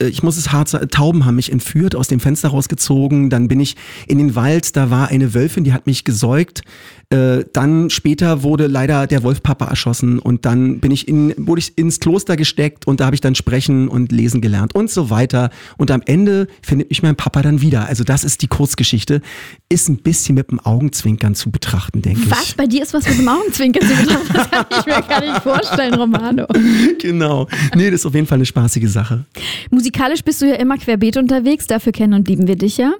ich muss es hart sagen, Tauben haben mich entführt, aus dem Fenster rausgezogen, dann bin ich in den Wald, da war eine Wölfin, die hat mich gesäugt. Dann später wurde leider der Wolfpapa erschossen und dann wurde ich ins Kloster gesteckt und da habe ich dann sprechen und lesen gelernt und so weiter. Und am Ende findet mich mein Papa dann wieder. Also das ist die Kurzgeschichte. Ist ein bisschen mit dem Augenzwinkern zu betrachten, denke ich. Was? Bei dir ist was mit dem Augenzwinkern zu betrachten? Das kann ich mir gar nicht vorstellen, Romano. Genau. Nee, das ist auf jeden Fall eine spaßige Sache. Musikalisch bist du ja immer querbeet unterwegs. Dafür kennen und lieben wir dich ja.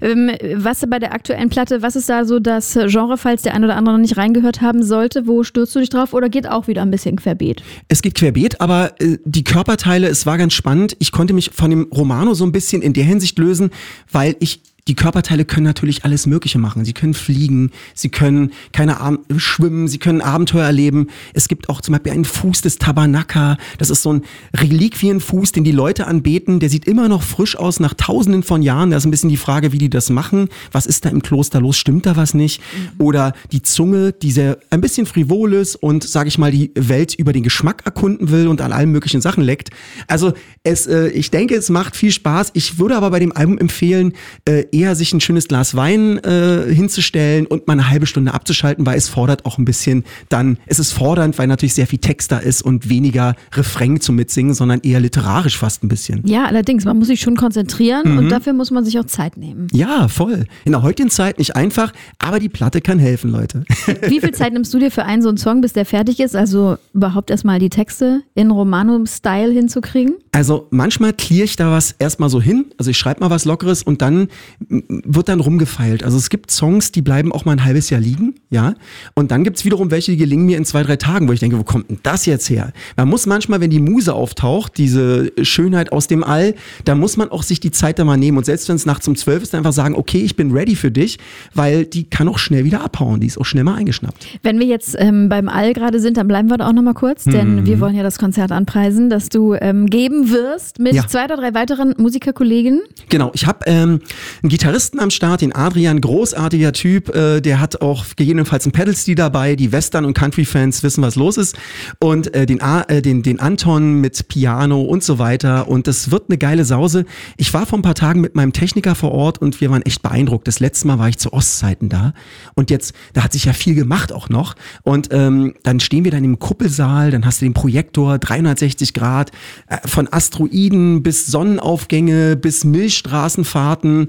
Was bei der aktuellen Platte, was ist da so das Genre, falls der ein oder andere noch nicht reingehört haben sollte? Wo stürzt du dich drauf oder geht auch wieder ein bisschen querbeet? Es geht querbeet, aber die Körperteile, es war ganz spannend. Ich konnte mich von dem Romano so ein bisschen in der Hinsicht lösen, weil die Körperteile können natürlich alles Mögliche machen. Sie können fliegen, sie können schwimmen, sie können Abenteuer erleben. Es gibt auch zum Beispiel einen Fuß des Tabanaka. Das ist so ein Reliquienfuß, den die Leute anbeten. Der sieht immer noch frisch aus nach Tausenden von Jahren. Da ist ein bisschen die Frage, wie die das machen. Was ist da im Kloster los? Stimmt da was nicht? Oder die Zunge, die sehr ein bisschen frivol ist und, sage ich mal, die Welt über den Geschmack erkunden will und an allen möglichen Sachen leckt. Also ich denke, es macht viel Spaß. Ich würde aber bei dem Album empfehlen, eher sich ein schönes Glas Wein hinzustellen und mal eine halbe Stunde abzuschalten, weil es fordert auch ein bisschen es ist fordernd, weil natürlich sehr viel Text da ist und weniger Refrain zum Mitsingen, sondern eher literarisch fast ein bisschen. Ja, allerdings, man muss sich schon konzentrieren und dafür muss man sich auch Zeit nehmen. Ja, voll. In der heutigen Zeit nicht einfach, aber die Platte kann helfen, Leute. Wie viel Zeit nimmst du dir für einen so einen Song, bis der fertig ist? Also überhaupt erstmal die Texte in Romano-Style hinzukriegen? Also manchmal clear ich da was erstmal so hin, also ich schreibe mal was Lockeres und dann wird dann rumgefeilt. Also es gibt Songs, die bleiben auch mal ein halbes Jahr liegen, ja. Und dann gibt's wiederum welche, die gelingen mir in 2-3 Tagen, wo ich denke, wo kommt denn das jetzt her? Man muss manchmal, wenn die Muse auftaucht, diese Schönheit aus dem All, da muss man auch sich die Zeit da mal nehmen. Und selbst wenn es nachts um 12 ist, dann einfach sagen, okay, ich bin ready für dich, weil die kann auch schnell wieder abhauen. Die ist auch schnell mal eingeschnappt. Wenn wir jetzt beim All gerade sind, dann bleiben wir da auch noch mal kurz, denn wir wollen ja das Konzert anpreisen, das du geben wirst mit 2 oder 3 weiteren Musikerkollegen. Genau, ich habe einen Gitarristen am Start, den Adrian, großartiger Typ, der hat auch gegebenenfalls einen Pedal-Steel dabei, die Western- und Country-Fans wissen, was los ist, und den Anton mit Piano und so weiter, und das wird eine geile Sause. Ich war vor ein paar Tagen mit meinem Techniker vor Ort und wir waren echt beeindruckt. Das letzte Mal war ich zu Ostzeiten da und jetzt, da hat sich ja viel gemacht auch noch, und dann stehen wir dann im Kuppelsaal, dann hast du den Projektor, 360 Grad, von Asteroiden bis Sonnenaufgänge bis Milchstraßenfahrten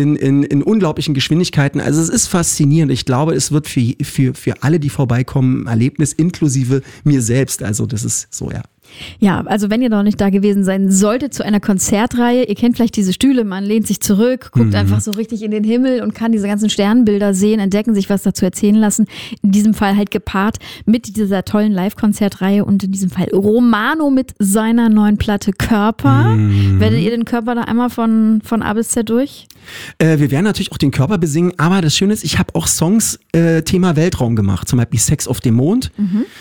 in unglaublichen Geschwindigkeiten. Also es ist faszinierend. Ich glaube, es wird für alle, die vorbeikommen, ein Erlebnis, inklusive mir selbst. Also das ist so, ja. Ja, also wenn ihr noch nicht da gewesen sein solltet zu einer Konzertreihe, ihr kennt vielleicht diese Stühle, man lehnt sich zurück, guckt einfach so richtig in den Himmel und kann diese ganzen Sternbilder sehen, entdecken, sich was dazu erzählen lassen. In diesem Fall halt gepaart mit dieser tollen Live-Konzertreihe und in diesem Fall Romano mit seiner neuen Platte Körper. Werdet ihr den Körper da einmal von A bis Z durch? Wir werden natürlich auch den Körper besingen, aber das Schöne ist, ich habe auch Songs Thema Weltraum gemacht, zum Beispiel Sex auf dem Mond.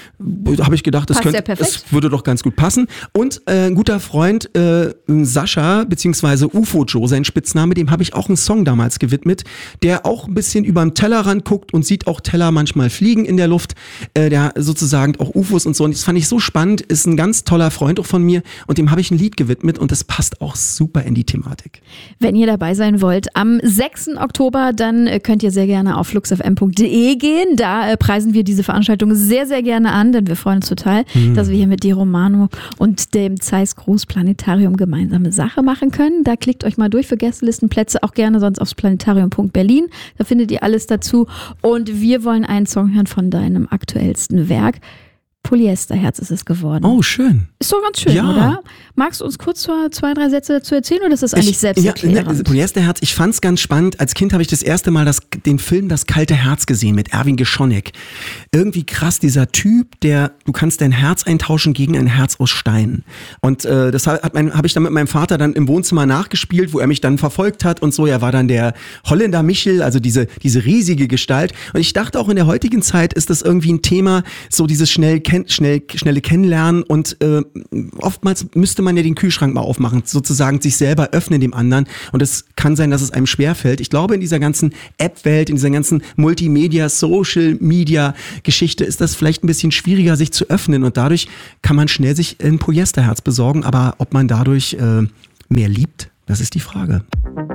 Da habe ich gedacht, das würde doch ganz gut passen. Und ein guter Freund, Sascha, beziehungsweise UFO Joe, sein Spitzname, dem habe ich auch einen Song damals gewidmet, der auch ein bisschen über den Tellerrand guckt und sieht auch Teller manchmal fliegen in der Luft, der sozusagen auch UFOs und so. Und das fand ich so spannend, ist ein ganz toller Freund auch von mir und dem habe ich ein Lied gewidmet und das passt auch super in die Thematik. Wenn ihr dabei sein wollt, am 6. Oktober, dann könnt ihr sehr gerne auf fluxfm.de gehen. Da preisen wir diese Veranstaltung sehr, sehr gerne an, denn wir freuen uns total, dass wir hier mit dir, Romano, und dem Zeiss Großplanetarium gemeinsame Sache machen können. Da klickt euch mal durch für Gästelistenplätze, auch gerne sonst aufs planetarium.berlin. Da findet ihr alles dazu. Und wir wollen einen Song hören von deinem aktuellsten Werk. Polyesterherz ist es geworden. Oh, schön. Ist doch ganz schön, ja. Oder? Magst du uns kurz 2, 3 Sätze dazu erzählen oder ist das eigentlich selbsterklärend? Polyesterherz, ich fand's ganz spannend. Als Kind habe ich das erste Mal den Film Das kalte Herz gesehen mit Erwin Geschonek. Irgendwie krass, dieser Typ, du kannst dein Herz eintauschen gegen ein Herz aus Stein. Und das habe ich dann mit meinem Vater dann im Wohnzimmer nachgespielt, wo er mich dann verfolgt hat und so. Er war dann der Holländer Michel, also diese riesige Gestalt. Und ich dachte auch in der heutigen Zeit ist das irgendwie ein Thema, so dieses schnelle Kennenlernen und oftmals müsste man ja den Kühlschrank mal aufmachen, sozusagen sich selber öffnen dem anderen und es kann sein, dass es einem schwerfällt. Ich glaube, in dieser ganzen App-Welt, in dieser ganzen Multimedia, Social-Media-Geschichte ist das vielleicht ein bisschen schwieriger, sich zu öffnen und dadurch kann man schnell sich ein Polyesterherz besorgen, aber ob man dadurch mehr liebt? Das ist die Frage.